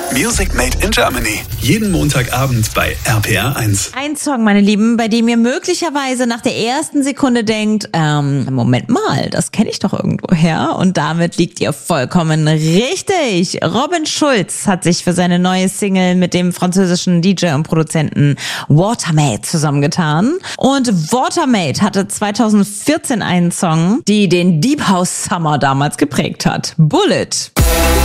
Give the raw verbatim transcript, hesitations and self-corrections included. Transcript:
Music Made in Germany. Jeden Montagabend bei R P R eins. Ein Song, meine Lieben, bei dem ihr möglicherweise nach der ersten Sekunde denkt, ähm, Moment mal, das kenne ich doch irgendwo her. Und damit liegt ihr vollkommen richtig. Robin Schulz hat sich für seine neue Single mit dem französischen D J und Produzenten Watermaid zusammengetan. Und Watermaid hatte zweitausendvierzehn einen Song, die den Deep House Summer damals geprägt hat. Bullet.